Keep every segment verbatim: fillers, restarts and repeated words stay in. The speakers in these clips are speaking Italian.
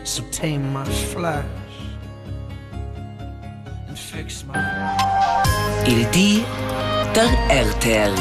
So tame my flesh and fix my... Il di der R T L.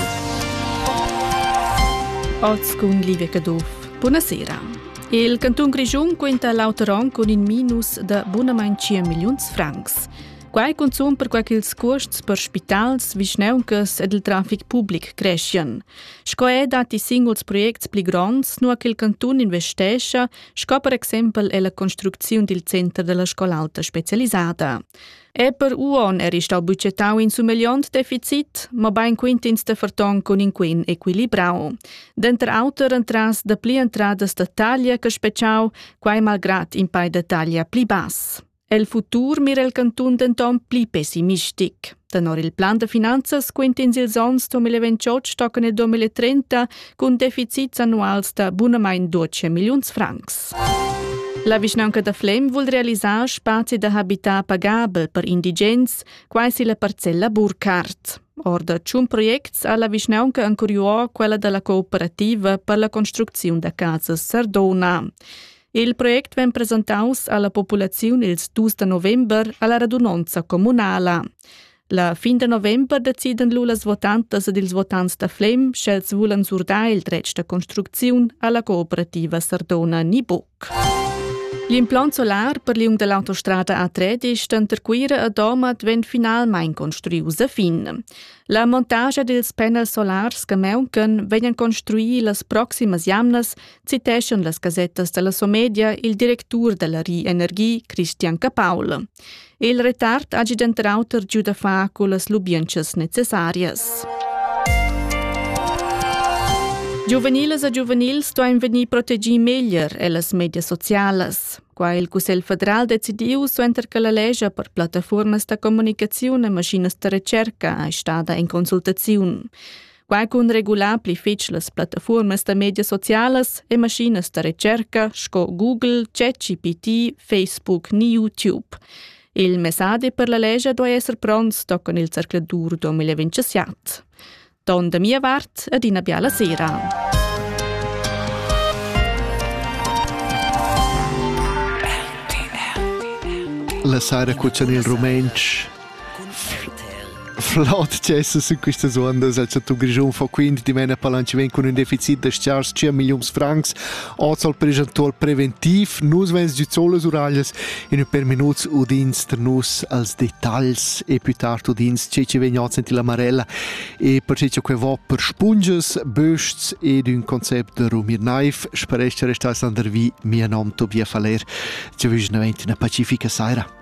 Oz con Livia Caduf. Buonasera. Il Canton Grigiun quenta l'autoron con in minus da buonamain cinque milions francs. Quai consum per quai ils costs per spitals, vischneuncas ed il traffic public crescien. Sco è dati singles projects pli grands, nu che il Canton investesce, sco per exempel è la costruzione del centro della scola alta specializzata. E per un anno è stato budgetato in summeliant deficit, ma ben quintins de farton con in quin equilibrao. Dentro autor entras de pli entradas de taglia che speciau, quai malgrat in pai de taglia pli bass. El futur mira il Canton denton pli pessimistic. Tenor il plan de finanzas quintins ils ans duemilaventotto toccano il duemilatrenta con deficits annuals da bunamain dodici milions francs. La Vischnaunca da Flem vuol realizzare spazi da habitat pagabel per indigens, quasi la parcella Burkhardt. Or da ciun projects alla Vischnaunca ancora quella della cooperativa per la costruzione da casa Sardona. Il project vem presentaus alla popolazione il due de november alla radunanza comunala. La fin de november deciden lu las votantas ed ils votants da Flem schels vulan surdar il dretg da construzione alla cooperativa Sardona Nibuc. L'implant solar per liung dell'autostrada A tredici interquira a domat ven finalmein construius a fin. La montagia dels panels solars che mauncan vengan construì las proximas jamnas, citeschen las casettas della Somedia il direttur della R I Energie, Christian Capaul. Il retard agi dentrauter giu da fa con las lubienchas necessarias. Juveniles e juvenils doin venir proteggi meglier e las media socialas. Qua il Cussel Federal decidiu suenter che la legge per piattaformas da comunicazione e machinas da ricerca è stata in consultazione. Qua con regular pli fetch las piattaformas da media socialas e machinas da ricerca sco Google, ChatGPT, Facebook ni YouTube. Il messaggio per la legge deve essere pronto con il circoladur duemilaventisette. Don da mia vart ad ina biala sera. La Sara Cuccianil Rumensch Flot cessa su queste ondas al Canton Grigiun fa quindi di mena palanci con un deficit de stars cinque milions francs ozal presentual preventiv nus vens di zolas urallas in un per minuts udins ter nus als detalls e più tard udins cece vegnot senti la marella e per cece que va per spunges bösts ed un concept de Rumir Naif sparesce restas ander vi mia nom Tobia Faler ci visnaventi na pacifica saira.